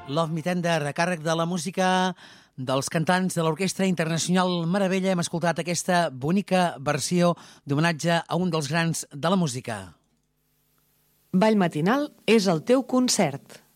Love Me Tender, a càrrec de la música dels cantants de l'Orquestra Internacional Meravella. Hem escoltat aquesta bonica versió d'homenatge a un dels grans de la música. Ball matinal és el teu concert.